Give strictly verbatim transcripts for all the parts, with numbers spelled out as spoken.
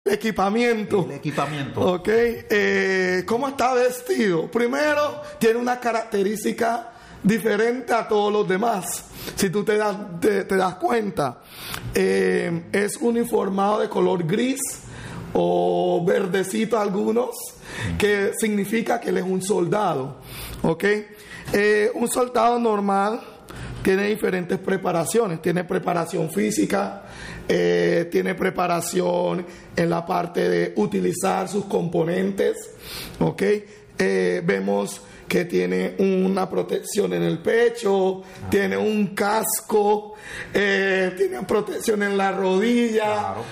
Equipamiento. El equipamiento. Ok. Eh, ¿Cómo está vestido? Primero, tiene una característica diferente a todos los demás. Si tú te das, te, te das cuenta, eh, es uniformado de color gris o verdecito algunos, que significa que él es un soldado. Ok. Eh, un soldado normal tiene diferentes preparaciones. Tiene preparación física, eh, tiene preparación en la parte de utilizar sus componentes. ¿Ok? Eh, vemos que tiene una protección en el pecho, ah. tiene un casco, eh, tiene protección en la rodilla. Claro.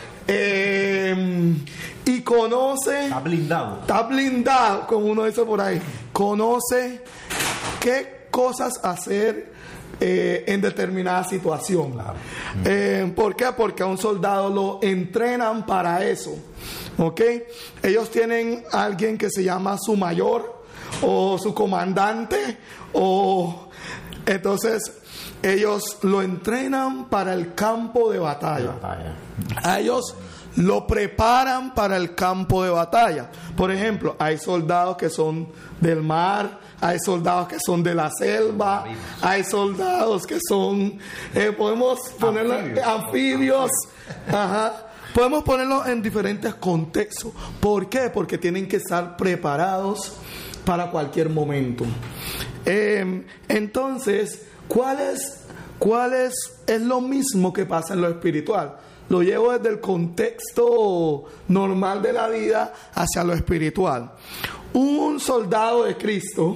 Eh, y conoce... Está blindado. Está blindado, como uno dice por ahí. Conoce qué cosas hacer Eh, en determinada situación. Claro. Eh, ¿Por qué? Porque a un soldado lo entrenan para eso. ¿Ok? Ellos tienen a alguien que se llama su mayor o su comandante, o entonces ellos lo entrenan para el campo de batalla. batalla. A ellos lo preparan para el campo de batalla. Por ejemplo, hay soldados que son del mar, hay soldados que son de la selva, hay soldados que son, eh, podemos ponerlo anfibios, anfibios. Ajá. Podemos ponerlo en diferentes contextos. ¿Por qué? Porque tienen que estar preparados para cualquier momento. Eh, entonces, ¿cuál es, cuál es, es lo mismo que pasa en lo espiritual? Lo llevo desde el contexto normal de la vida hacia lo espiritual. Un soldado de Cristo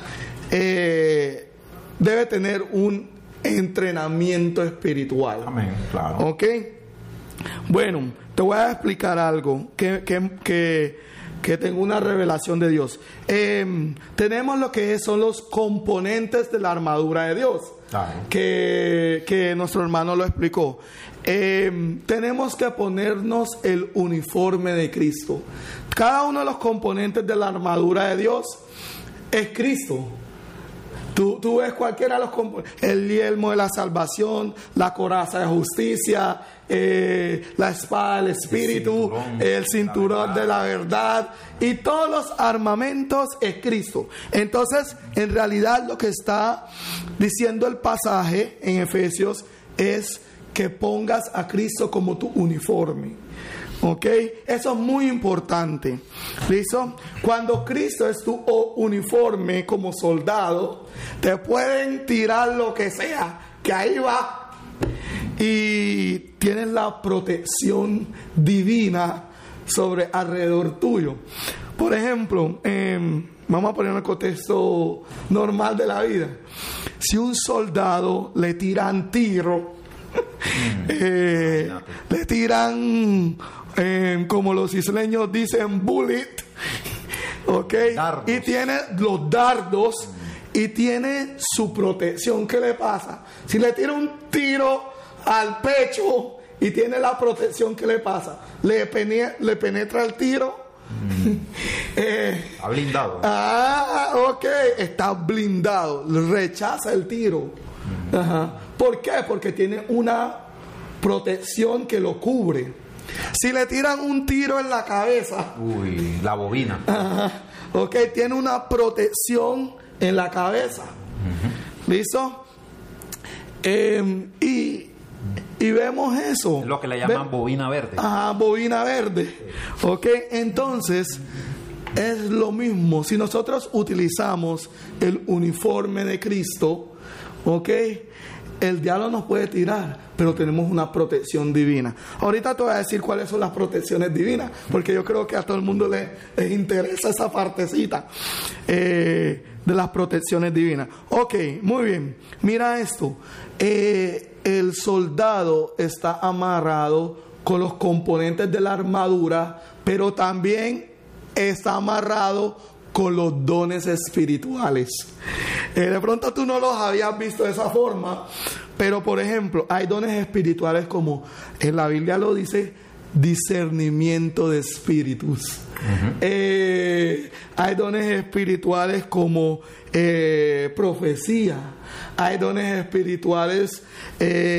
eh, debe tener un entrenamiento espiritual. Amén, claro. ¿Ok? Bueno, te voy a explicar algo que, que, que, que tengo una revelación de Dios. Eh, tenemos lo que son los componentes de la armadura de Dios. Claro. Que, que nuestro hermano lo explicó. Eh, tenemos que ponernos el uniforme de Cristo. Cada uno de los componentes de la armadura de Dios es Cristo. Tú, tú ves cualquiera de los componentes: el yelmo de la salvación, la coraza de justicia, eh, la espada del Espíritu, el cinturón, el cinturón la de la verdad, y todos los armamentos es Cristo. Entonces, en realidad lo que está diciendo el pasaje en Efesios es que pongas a Cristo como tu uniforme. ¿Ok? Eso es muy importante. ¿Listo? Cuando Cristo es tu uniforme como soldado, te pueden tirar lo que sea, que ahí va. Y tienes la protección divina sobre alrededor tuyo. Por ejemplo, eh, vamos a poner un contexto normal de la vida. Si un soldado le tiran tiro, eh, le tiran, eh, como los isleños dicen, bullet, ¿ok? Dardos. Y tiene los dardos y tiene su protección. ¿Qué le pasa? Si le tira un tiro al pecho y tiene la protección, ¿qué le pasa? Le, pene- le penetra el tiro. Mm. eh, está blindado. Ah, ok, está blindado. Rechaza el tiro. Mm. Ajá. ¿Por qué? Porque tiene una protección que lo cubre. Si le tiran un tiro en la cabeza, uy, la bobina. Ajá, ok, tiene una protección en la cabeza. Uh-huh. ¿Listo? Eh, y, y vemos eso. Es lo que le llaman Ve- bobina verde. Ajá, bobina verde. Ok, entonces es lo mismo. Si nosotros utilizamos el uniforme de Cristo, ok, el diablo nos puede tirar, pero tenemos una protección divina. Ahorita te voy a decir cuáles son las protecciones divinas, porque yo creo que a todo el mundo le, les interesa esa partecita eh, de las protecciones divinas. Ok, muy bien. Mira esto. Eh, el soldado está amarrado con los componentes de la armadura, pero también está amarrado con los dones espirituales. Eh, de pronto tú no los habías visto de esa forma, pero por ejemplo, hay dones espirituales como en la Biblia lo dice, discernimiento de espíritus. Uh-huh. Eh, hay dones espirituales como eh, profecía. Hay dones espirituales eh,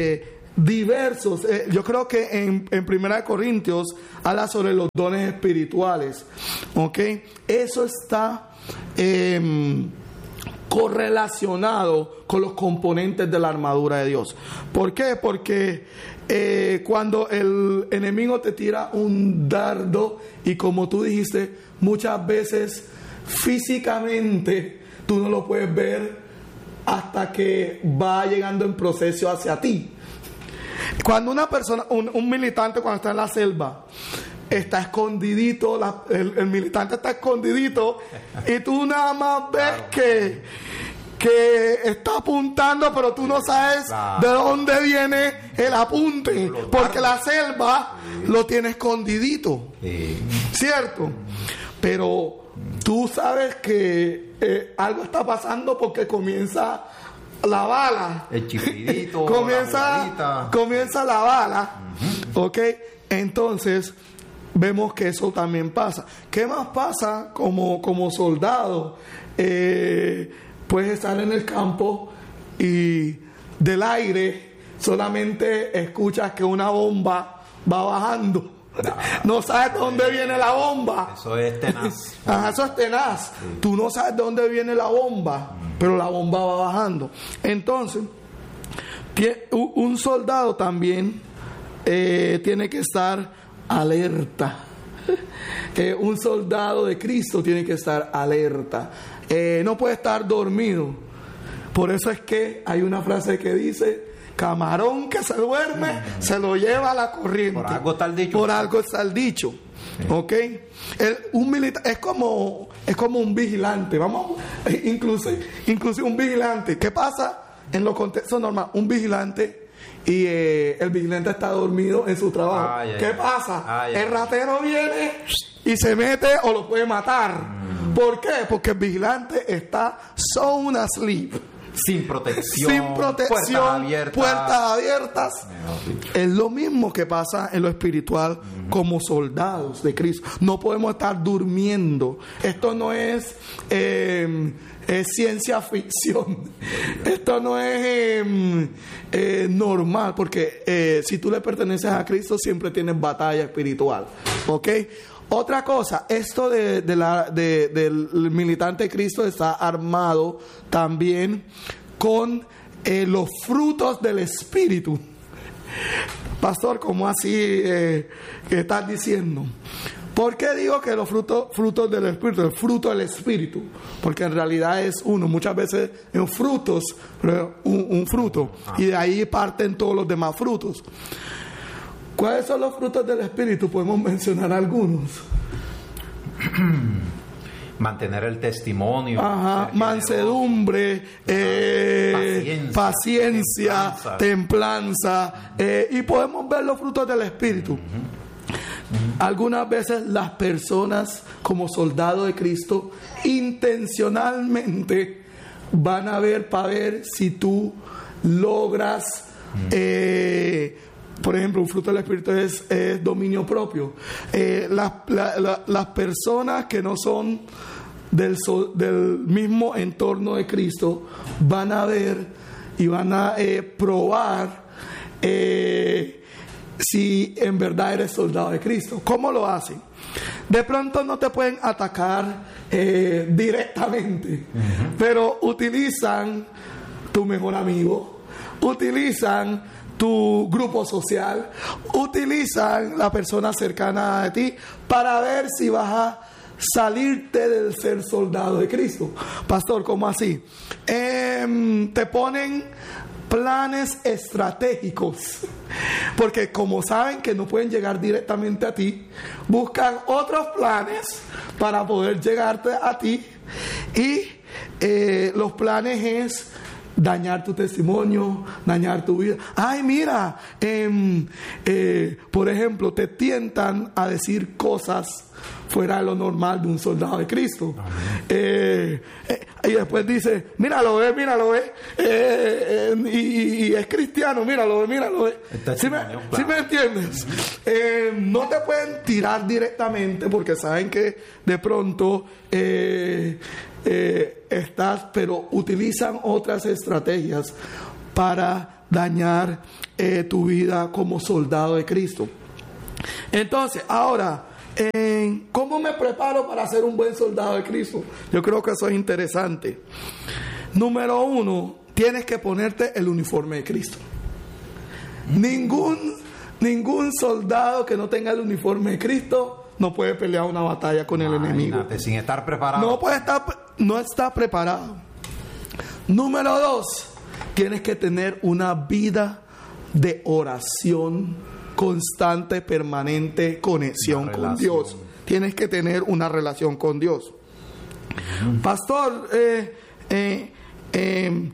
diversos. Eh, yo creo que en, en Primera de Corintios habla sobre los dones espirituales. ¿Ok? Eso está eh, correlacionado con los componentes de la armadura de Dios. ¿Por qué? Porque eh, cuando el enemigo te tira un dardo y, como tú dijiste, muchas veces físicamente tú no lo puedes ver hasta que va llegando en proceso hacia ti. Cuando una persona, un, un militante cuando está en la selva, está escondidito, la, el, el militante está escondidito y tú nada más ves claro. que, que está apuntando, pero tú no sabes claro. de dónde viene el apunte, porque la selva sí. lo tiene escondidito, sí. ¿cierto? Pero tú sabes que eh, algo está pasando porque comienza la bala, el chifridito, comienza, la comienza la bala, uh-huh. ¿ok? Entonces vemos que eso también pasa. ¿Qué más pasa como, como soldado? Eh, puedes estar en el campo y del aire solamente escuchas que una bomba va bajando. No, no sabes de dónde viene la bomba. Eso es tenaz. Ajá, eso es tenaz. Sí. Tú no sabes de dónde viene la bomba, mm. pero la bomba va bajando. Entonces, un soldado también eh, tiene que estar alerta. Eh, un soldado de Cristo tiene que estar alerta. Eh, no puede estar dormido. Por eso es que hay una frase que dice: camarón que se duerme, mm. se lo lleva a la corriente. Por algo está el dicho. Por algo está el dicho. Sí. ¿Ok? El, un militar es como, es como un vigilante. Vamos, inclusive, inclusive un vigilante. ¿Qué pasa en los contextos normales? Un vigilante y eh, el vigilante está dormido en su trabajo. Ay, ¿Qué ay, pasa? Ay, el ratero viene y se mete o lo puede matar. Mm. ¿Por qué? Porque el vigilante está sound asleep. Sin protección, sin protección, puertas abiertas. Puertas abiertas. Es lo mismo que pasa en lo espiritual uh-huh. como soldados de Cristo. No podemos estar durmiendo. Esto no es, eh, es ciencia ficción. Esto no es eh, eh, normal, porque eh, si tú le perteneces a Cristo siempre tienes batalla espiritual. ¿Ok? Otra cosa, esto de, de la, de, del militante de Cristo está armado también con eh, los frutos del Espíritu. Pastor, ¿cómo así eh, que estás diciendo? ¿Por qué digo que los frutos, frutos del Espíritu, el fruto del Espíritu? Porque en realidad es uno, muchas veces en frutos, un, un fruto, y de ahí parten todos los demás frutos. ¿Cuáles son los frutos del Espíritu? Podemos mencionar algunos. Mantener el testimonio. Ajá, mansedumbre, eh, paciencia, paciencia, templanza, templanza eh, y podemos ver los frutos del Espíritu. Uh-huh. Uh-huh. Algunas veces las personas, como soldados de Cristo, intencionalmente van a ver para ver si tú logras uh-huh. eh, por ejemplo, un fruto del Espíritu es, es dominio propio. Eh, las, la, la, las personas que no son del, so, del mismo entorno de Cristo van a ver y van a eh, probar eh, si en verdad eres soldado de Cristo. ¿Cómo lo hacen? De pronto no te pueden atacar eh, directamente, uh-huh. pero utilizan tu mejor amigo, utilizan tu grupo social, utilizan la persona cercana a ti para ver si vas a salirte del ser soldado de Cristo. Pastor, ¿cómo así? Eh, te ponen planes estratégicos, porque como saben que no pueden llegar directamente a ti, buscan otros planes para poder llegarte a ti, y eh, los planes es dañar tu testimonio, dañar tu vida. Ay, mira, eh, eh, por ejemplo, te tientan a decir cosas fuera de lo normal de un soldado de Cristo. Eh, eh, y después dice, míralo, ve, míralo, ve, eh, eh, y, y es cristiano, míralo, ve, míralo, ve. ¿Sí me, claro. ¿sí me entiendes? Eh, no te pueden tirar directamente porque saben que de pronto eh, eh, estás, pero utilizan otras estrategias para dañar eh, tu vida como soldado de Cristo. Entonces, ahora, eh, ¿cómo me preparo para ser un buen soldado de Cristo? Yo creo que eso es interesante. Número uno, tienes que ponerte el uniforme de Cristo. Ningún, ningún soldado que no tenga el uniforme de Cristo no puede pelear una batalla con el enemigo. Imagínate, sin estar preparado. No puede estar, no está preparado. Número dos, tienes que tener una vida de oración constante, permanente, conexión con Dios. Tienes que tener una relación con Dios. Uh-huh. Pastor, eh, eh, eh,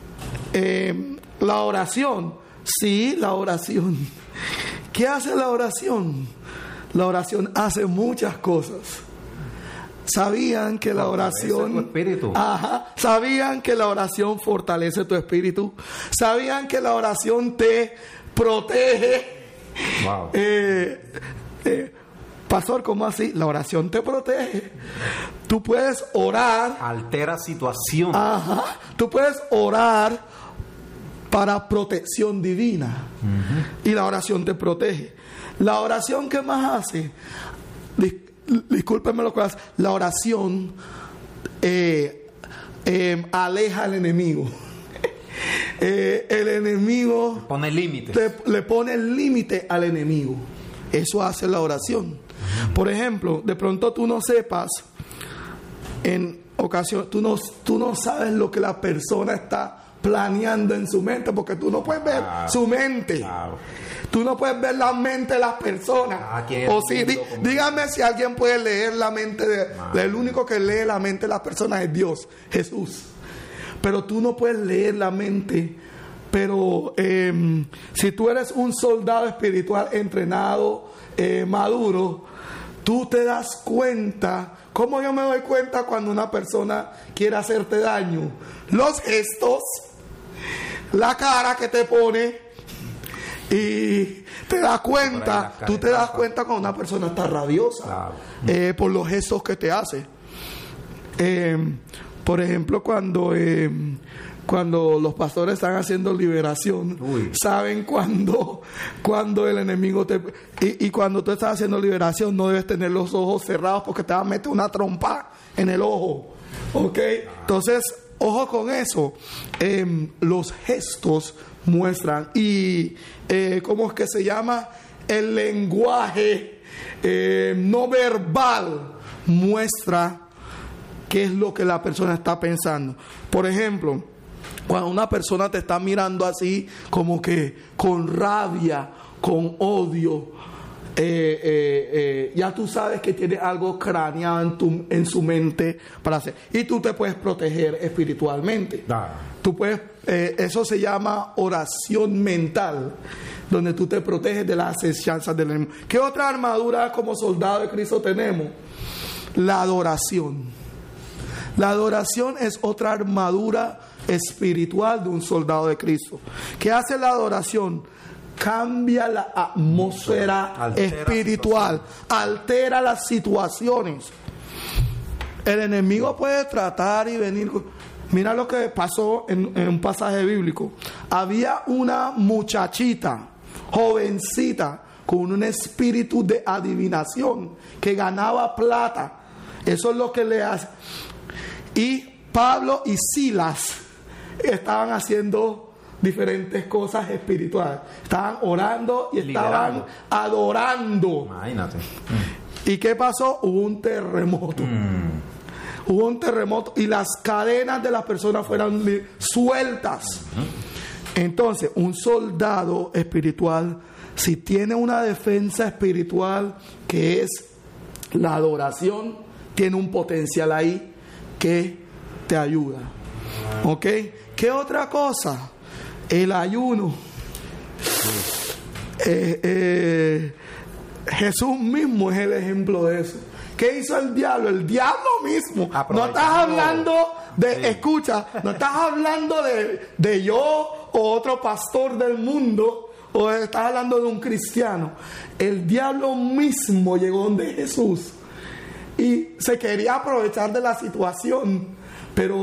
eh, la oración. Sí, la oración. ¿Qué hace la oración? La oración hace muchas cosas. ¿Sabían que la oración... tu espíritu. Ajá, ¿sabían que la oración fortalece tu espíritu? ¿Sabían que la oración te protege? Wow. Eh, eh, pastor, ¿cómo así? La oración te protege. Tú puedes orar. Altera situación. Ajá. Tú puedes orar para protección divina. Uh-huh. Y la oración te protege. La oración, ¿qué más hace? Dis- discúlpenme lo que hace. La oración eh, eh, aleja al enemigo. Eh, el enemigo le pone límites. Le, le pone el límite al enemigo. Eso hace la oración. Por ejemplo, de pronto tú no sepas, en ocasión, tú no, tú no sabes lo que la persona está planeando en su mente, porque tú no puedes ver claro, su mente. Claro. Tú no puedes ver la mente de las personas. Ah, o si, di, dígame si alguien puede leer la mente de, de el único que lee la mente de las personas es Dios, Jesús. Pero tú no puedes leer la mente. Pero eh, si tú eres un soldado espiritual entrenado, eh, maduro, tú te das cuenta. ¿Cómo yo me doy cuenta cuando una persona quiere hacerte daño? Los gestos, la cara que te pone, y te das cuenta, tú te das cuenta cuando una persona está rabiosa, claro. eh, por los gestos que te hace. Eh, por ejemplo, cuando eh, cuando los pastores están haciendo liberación, Uy. saben cuando cuando el enemigo te y, y cuando tú estás haciendo liberación no debes tener los ojos cerrados porque te va a meter una trompa en el ojo, ¿ok? Entonces, ojo con eso. Eh, los gestos muestran y eh, ¿cómo es que se llama? El lenguaje eh, no verbal muestra qué es lo que la persona está pensando. Por ejemplo, cuando una persona te está mirando así como que con rabia, con odio, eh, eh, eh, ya tú sabes que tiene algo craneado en, tu, en su mente para hacer. Y tú te puedes proteger espiritualmente. Ah. Tú puedes, eh, eso se llama oración mental, donde tú te proteges de las acechanzas del enemigo. ¿Qué otra armadura como soldado de Cristo tenemos? La adoración. La adoración es otra armadura espiritual de un soldado de Cristo. ¿Qué hace la adoración? Cambia la atmósfera altera espiritual, altera las situaciones. El enemigo puede tratar y venir. Mira lo que pasó en, en un pasaje bíblico. Había una muchachita, jovencita, con un espíritu de adivinación, que ganaba plata. Eso es lo que le hace. Y Pablo y Silas estaban haciendo diferentes cosas espirituales. Estaban orando y estaban Liderando. adorando. Imagínate. ¿Y qué pasó? Hubo un terremoto. Mm. Hubo un terremoto y las cadenas de las personas fueron li- sueltas. Uh-huh. Entonces, un soldado espiritual, si tiene una defensa espiritual que es la adoración, tiene un potencial ahí que te ayuda. ¿Ok? ¿Qué otra cosa? El ayuno. Eh, eh, Jesús mismo es el ejemplo de eso. ¿Qué hizo el diablo? El diablo mismo. No estás hablando de, sí. escucha, no estás hablando de, de yo o otro pastor del mundo, o estás hablando de un cristiano. El diablo mismo llegó donde Jesús y se quería aprovechar de la situación, pero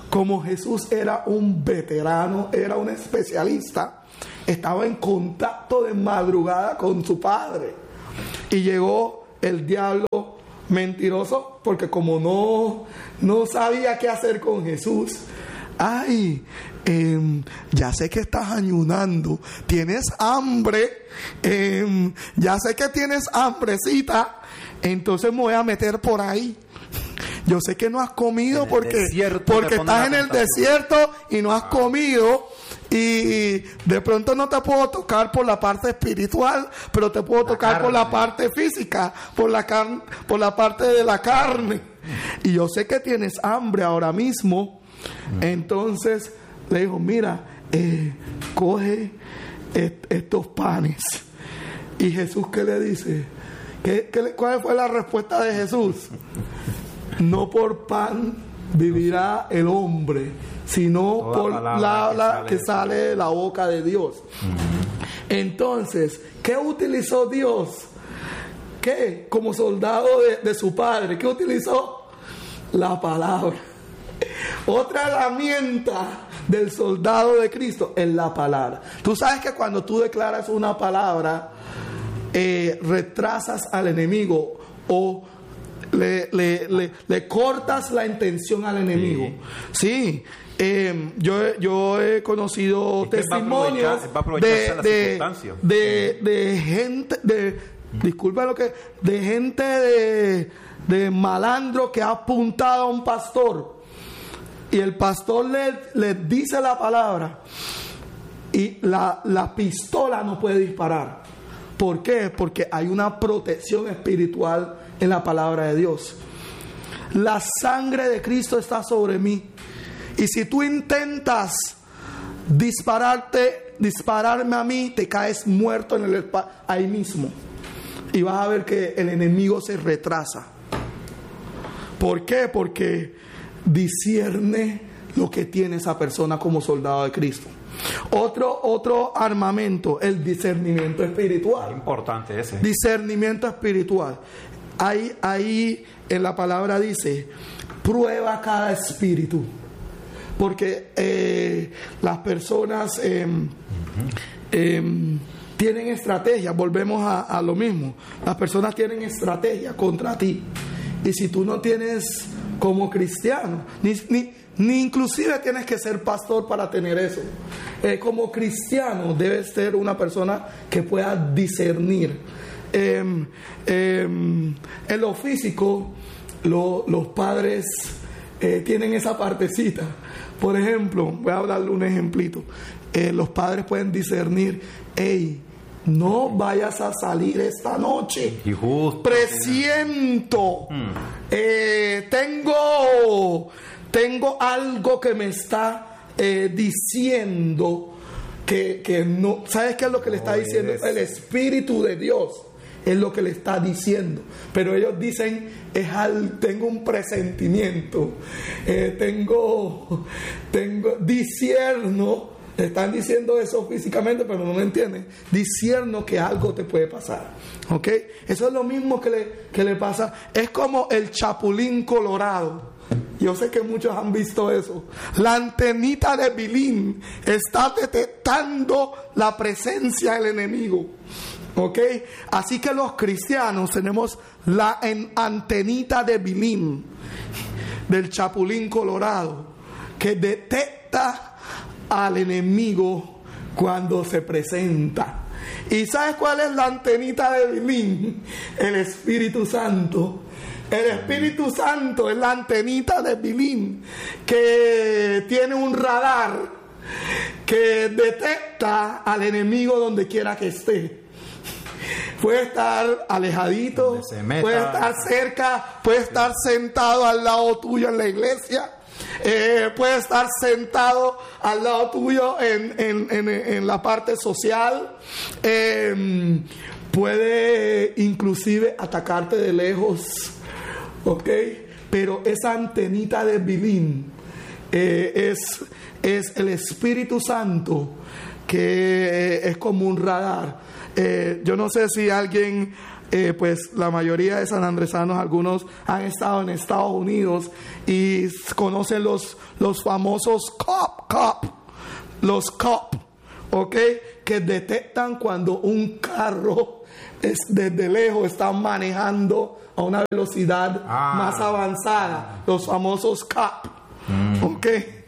como Jesús era un veterano, era un especialista, estaba en contacto de madrugada con su padre. Y llegó el diablo mentiroso, porque como no, no sabía qué hacer con Jesús. Ay, eh, ya sé que estás ayunando, tienes hambre, eh, ya sé que tienes hambrecita, entonces me voy a meter por ahí. Yo sé que no has comido porque, porque estás en el desierto y no has comido. Y de pronto no te puedo tocar por la parte espiritual, pero te puedo tocar por la parte física, por la car- por la parte de la carne. Y yo sé que tienes hambre ahora mismo. Entonces le dijo, mira, eh, coge est- estos panes. Y Jesús, ¿qué le dice? ¿Qué, qué le, ¿Cuál fue la respuesta de Jesús? No por pan vivirá el hombre, sino Toda por palabra la habla que que sale de la boca de Dios. Uh-huh. Entonces, ¿qué utilizó Dios? ¿Qué? Como soldado de, de su padre, ¿qué utilizó? La palabra. Otra herramienta del soldado de Cristo es la palabra. Tú sabes que cuando tú declaras una palabra, eh, retrasas al enemigo o le, le, le, le cortas la intención al enemigo. Sí. sí. Eh, yo, yo he conocido es testimonios va a aprovechar, de, de, de, de gente, de, disculpa lo que, de gente de, de malandro que ha apuntado a un pastor y el pastor le, le dice la palabra y la, la pistola no puede disparar. ¿Por qué? Porque hay una protección espiritual en la palabra de Dios. La sangre de Cristo está sobre mí. Y si tú intentas dispararte, dispararme a mí, te caes muerto en el ahí mismo. Y vas a ver que el enemigo se retrasa. ¿Por qué? Porque discierne lo que tiene esa persona como soldado de Cristo. Otro, otro armamento, el discernimiento espiritual. Importante ese. Discernimiento espiritual. Ahí, ahí en la palabra dice, prueba cada espíritu. Porque eh, las personas eh, uh-huh. eh, tienen estrategias, volvemos a, a lo mismo. Las personas tienen estrategia contra ti. Y si tú no tienes como cristiano, ni, ni, ni inclusive tienes que ser pastor para tener eso. Eh, como cristiano debes ser una persona que pueda discernir. Eh, eh, en lo físico, lo, los padres eh, tienen esa partecita. Por ejemplo, voy a hablarle un ejemplito. Eh, los padres pueden discernir, hey, no vayas a salir esta noche. Y justo, presiento, hmm. eh, tengo, tengo algo que me está eh, diciendo que, que no. ¿Sabes qué es lo que le está no diciendo? Es. El Espíritu de Dios es lo que le está diciendo. Pero ellos dicen, es al, tengo un presentimiento, eh, tengo, tengo, discierno, están diciendo eso físicamente, pero no lo entienden. Discierno que algo te puede pasar, ¿ok? Eso es lo mismo que le, que le pasa. Es como el chapulín colorado. Yo sé que muchos han visto eso. La antenita de Bilín está detectando la presencia del enemigo. ¿Ok? Así que los cristianos tenemos la en antenita de Bilín, del chapulín colorado, que detecta al enemigo cuando se presenta. ¿Y sabes cuál es la antenita de Bilín? El Espíritu Santo. El Espíritu Santo es la antenita de Bilín, que tiene un radar que detecta al enemigo donde quiera que esté. Puede estar alejadito, puede estar cerca, puede estar sentado al lado tuyo en la iglesia, eh, puede estar sentado al lado tuyo en, en, en, en la parte social, eh, puede inclusive atacarte de lejos, ¿ok? Pero esa antenita de Bilín eh, es, es el Espíritu Santo, que es como un radar. Eh, yo no sé si alguien eh, pues la mayoría de sanandresanos, algunos han estado en Estados Unidos y conocen los, los famosos cop, cop, los cop, ¿ok? Que detectan cuando un carro es, desde lejos está manejando a una velocidad ah. más avanzada, los famosos cop, mm. ¿ok?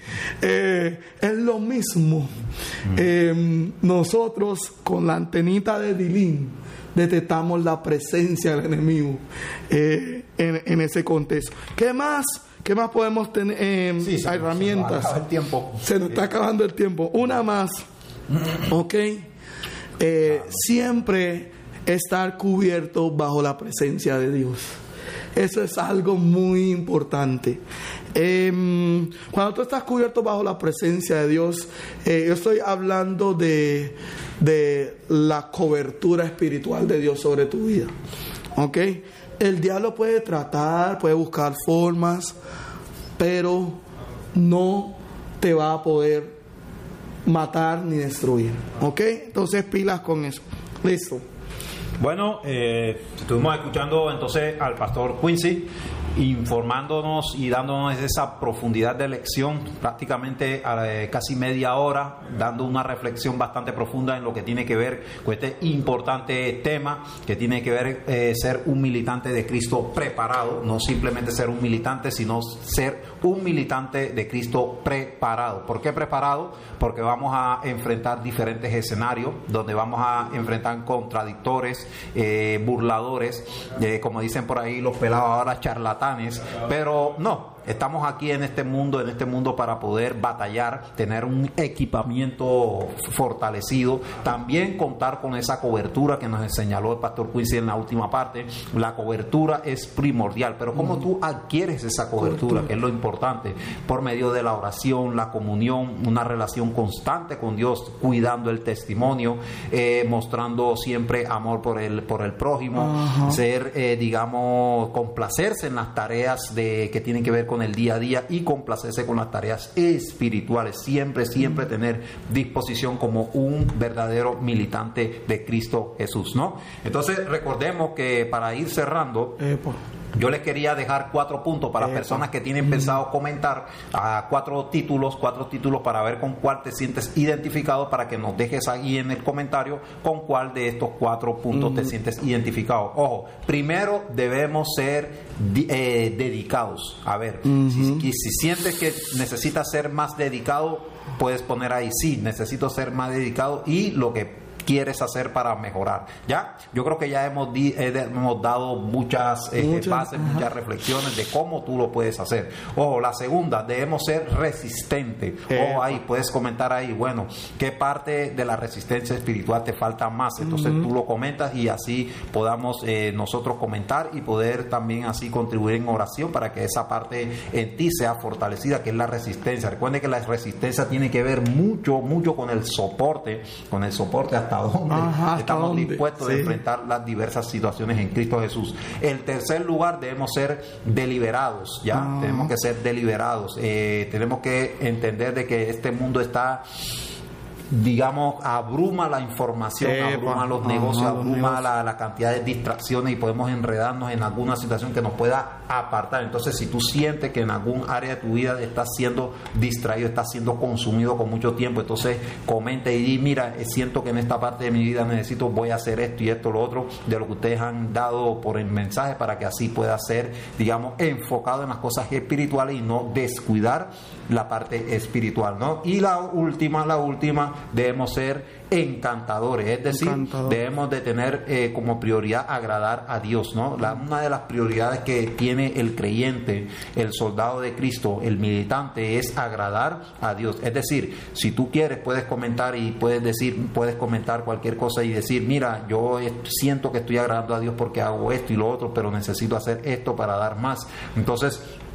Eh, es lo mismo. Mm. Eh, nosotros con la antenita de Dilín detectamos la presencia del enemigo eh, en, en ese contexto. ¿Qué más? ¿Qué más podemos tener? Eh, sí, se, herramientas. Se nos, el tiempo. se nos está acabando el tiempo. Una más. Ok. Eh, siempre estar cubierto bajo la presencia de Dios. Eso es algo muy importante. Eh, cuando tú estás cubierto bajo la presencia de Dios, eh, yo estoy hablando de, de la cobertura espiritual de Dios sobre tu vida. ¿Ok? El diablo puede tratar, puede buscar formas, pero no te va a poder matar ni destruir. ¿Ok? Entonces pilas con eso. Listo. Bueno, eh, estuvimos escuchando entonces al pastor Quincy informándonos y dándonos esa profundidad de lección, prácticamente eh, casi media hora, dando una reflexión bastante profunda en lo que tiene que ver con este importante tema, que tiene que ver eh, ser un militante de Cristo preparado, no simplemente ser un militante, sino ser un militante de Cristo preparado. ¿Por qué preparado? Porque vamos a enfrentar diferentes escenarios, donde vamos a enfrentar contradictores, eh, burladores, eh, como dicen por ahí los pelados ahora, charlatanes. Pero no, estamos aquí en este mundo, en este mundo para poder batallar, tener un equipamiento fortalecido, también contar con esa cobertura que nos señaló el pastor Quincy en la última parte. La cobertura es primordial, pero ¿cómo tú adquieres esa cobertura? Que es lo importante, por medio de la oración, la comunión, una relación constante con Dios, cuidando el testimonio, eh, mostrando siempre amor por el, por el prójimo, uh-huh. ser, eh, digamos, complacerse en las tareas de, que tienen que ver con el día a día y complacerse con las tareas espirituales, siempre, siempre tener disposición como un verdadero militante de Cristo Jesús, ¿no? Entonces recordemos que para ir cerrando, Epa. yo les quería dejar cuatro puntos para las personas que tienen pensado comentar, a cuatro títulos, cuatro títulos para ver con cuál te sientes identificado, para que nos dejes ahí en el comentario con cuál de estos cuatro puntos uh-huh. te sientes identificado. Ojo, primero debemos ser eh, dedicados. A ver, uh-huh. si, si sientes que necesitas ser más dedicado, puedes poner ahí, sí, necesito ser más dedicado y lo que quieres hacer para mejorar. Ya, yo creo que ya hemos, di, eh, hemos dado muchas eh, muchas, bases, ajá. muchas reflexiones de cómo tú lo puedes hacer. Ojo, la segunda, debemos ser resistentes. Eh, Ojo, ahí puedes comentar ahí, bueno, qué parte de la resistencia espiritual te falta más. Entonces uh-huh. tú lo comentas y así podamos eh, nosotros comentar y poder también así contribuir en oración para que esa parte en ti sea fortalecida, que es la resistencia. Recuerde que la resistencia tiene que ver mucho, mucho con el soporte, con el soporte hasta dónde Ajá, estamos dónde? dispuestos sí. a enfrentar las diversas situaciones en Cristo Jesús. En tercer lugar, debemos ser deliberados, ya ah. tenemos que ser deliberados, eh, tenemos que entender de que este mundo está, digamos, abruma la información, Epa, abruma los negocios, ajá, abruma los la, la cantidad de distracciones y podemos enredarnos en alguna situación que nos pueda apartar. Entonces, si tú sientes que en algún área de tu vida estás siendo distraído, estás siendo consumido con mucho tiempo, entonces comenta y di, mira, siento que en esta parte de mi vida necesito, voy a hacer esto y esto, lo otro, de lo que ustedes han dado por el mensaje, para que así pueda ser, digamos, enfocado en las cosas espirituales y no descuidar la parte espiritual, ¿no? Y la última, la última, debemos ser encantadores, es decir, Encantador. debemos de tener eh, como prioridad agradar a Dios, ¿no? La, una de las prioridades que tiene el creyente, el soldado de Cristo, el militante, es agradar a Dios. Es decir, si tú quieres, puedes comentar y puedes decir, puedes comentar cualquier cosa y decir, mira, yo siento que estoy agradando a Dios porque hago esto y lo otro, pero necesito hacer esto para dar más. Entonces,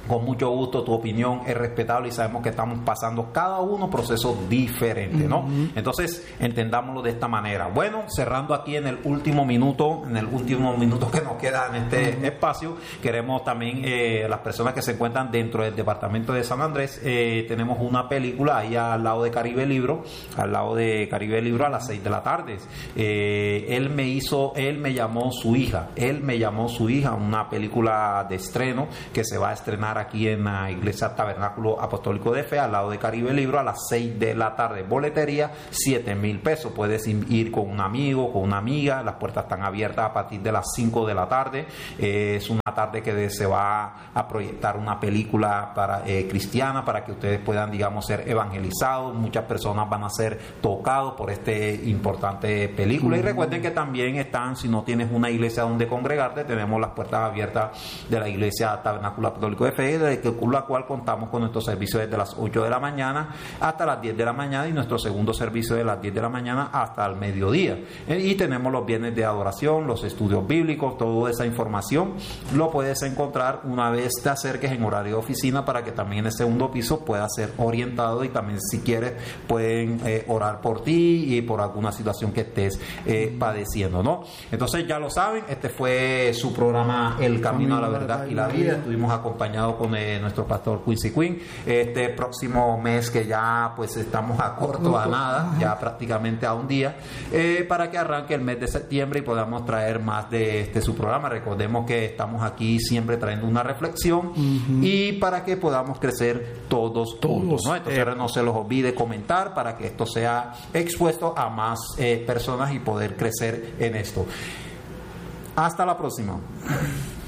con mucho gusto, tu opinión es respetable y sabemos que estamos pasando cada uno procesos diferentes, ¿no? Uh-huh. Entonces, entendámoslo de esta manera. Bueno, cerrando aquí en el último minuto, en el último minuto que nos queda en este uh-huh. espacio, queremos también, eh, las personas que se encuentran dentro del departamento de San Andrés, eh, tenemos una película ahí al lado de Caribe Libro, al lado de Caribe Libro a las seis de la tarde. Eh, él me hizo, él me llamó su hija, él me llamó su hija, una película de estreno que se va a estrenar aquí en la Iglesia Tabernáculo Apostólico de Fe, al lado de Caribe Libro, a las seis de la tarde. Boletería, siete mil pesos. Puedes ir con un amigo, con una amiga. Las puertas están abiertas a partir de las cinco de la tarde. Eh, es una tarde que se va a proyectar una película para eh, cristiana, para que ustedes puedan, digamos, ser evangelizados. Muchas personas van a ser tocados por este importante película. Y recuerden que también están, si no tienes una iglesia donde congregarte, tenemos las puertas abiertas de la Iglesia Tabernáculo Apostólico de Fe, de la cual contamos con nuestro servicio desde las ocho de la mañana hasta las diez de la mañana y nuestro segundo servicio de las diez de la mañana hasta el mediodía. Y tenemos los viernes de adoración, los estudios bíblicos, toda esa información lo puedes encontrar una vez te acerques en horario de oficina, para que también en el segundo piso puedas ser orientado, y también si quieres pueden eh, orar por ti y por alguna situación que estés eh, padeciendo, ¿no? Entonces ya lo saben, este fue su programa El Camino a la Verdad y la Vida. Estuvimos acompañados con eh, nuestro pastor Quincy Quinn. Este próximo mes, que ya pues estamos a corto, a nada, ya prácticamente a un día, eh, para que arranque el mes de septiembre y podamos traer más de este su programa. Recordemos que estamos aquí siempre trayendo una reflexión uh-huh. y para que podamos crecer todos, todos juntos, ¿no? Entonces eh. no se los olvide comentar para que esto sea expuesto a más eh, personas y poder crecer en esto. Hasta la próxima.